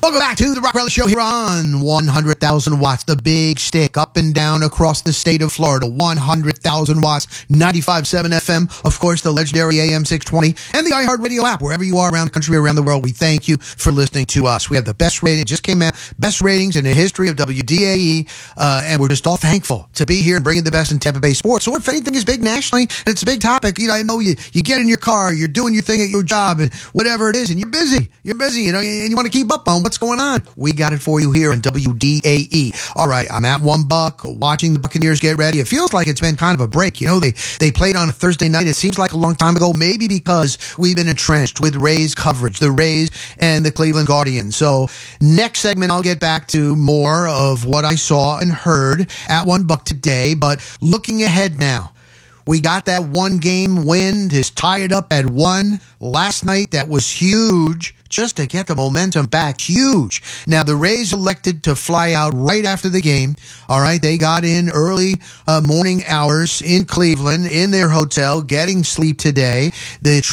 Welcome back to the Rock Rally Show here on 100,000 watts, the big stick, up and down across the state of Florida. 100,000 watts, 95.7 FM, of course, the legendary AM 620, and the iHeartRadio app. Wherever you are around the country, around the world, we thank you for listening to us. We have the best rating, just came out, best ratings in the history of WDAE, and we're just all thankful to be here and bringing the best in Tampa Bay sports. So if anything is big nationally, and it's a big topic, I know you get in your car, you're doing your thing at your job, and whatever it is, and you're busy, and you want to keep up on what's going on. We got it for you here on WDAE. All right, I'm at $1 watching the Buccaneers get ready. It feels like it's been kind of a break. They played on a Thursday night. It seems like a long time ago, maybe because we've been entrenched with Rays coverage, the Rays and the Cleveland Guardians. So next segment, I'll get back to more of what I saw and heard at $1 today. But looking ahead now, we got that one game win. It's tied up at 1 last night. That was huge just to get the momentum back. Huge. Now, the Rays elected to fly out right after the game. All right. They got in early morning hours in Cleveland in their hotel, getting sleep today. The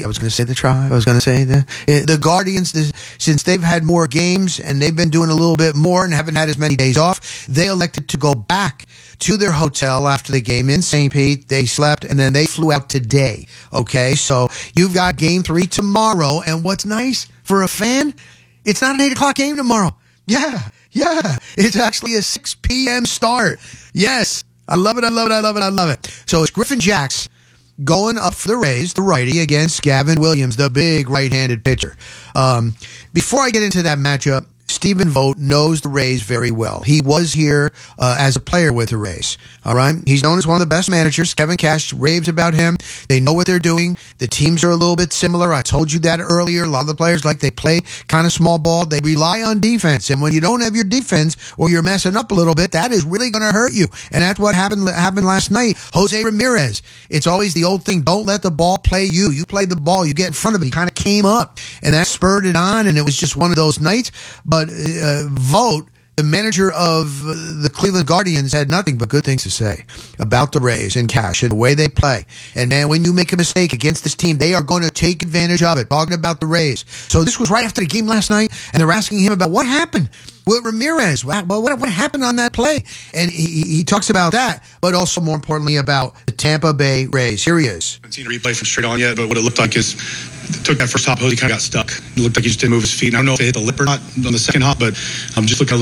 Guardians, since they've had more games and they've been doing a little bit more and haven't had as many days off, they elected to go back to their hotel after the game in St. Pete. They slept and then they flew out today. Okay, so you've got game 3 tomorrow. And what's nice for a fan, it's not an 8 o'clock game tomorrow. Yeah. It's actually a 6 p.m. start. Yes. I love it. So it's Griffin Jax going up for the Rays, the righty, against Gavin Williams, the big right-handed pitcher. Before I get into that matchup, Stephen Vogt knows the Rays very well. He was here as a player with the Rays. All right. He's known as one of the best managers. Kevin Cash raves about him. They know what they're doing. The teams are a little bit similar. I told you that earlier. A lot of the players, they play kind of small ball. They rely on defense. And when you don't have your defense or you're messing up a little bit, that is really going to hurt you. And that's what happened last night. Jose Ramirez. It's always the old thing. Don't let the ball play you. You play the ball. You get in front of it. He kind of came up and that spurred it on. And it was just one of those nights. But Vogt, the manager of the Cleveland Guardians, had nothing but good things to say about the Rays and Cash and the way they play. And man, when you make a mistake against this team, they are going to take advantage of it. Talking about the Rays. So this was right after the game last night, and they're asking him about what happened with Ramirez. What happened on that play? And he talks about that, but also more importantly about the Tampa Bay Rays. Here he is. I haven't seen a replay from straight on yet, but what it looked like is took that first hop hose, he kind of got stuck. It looked like he just didn't move his feet. And I don't know if it hit the lip or not on the second hop, but just looking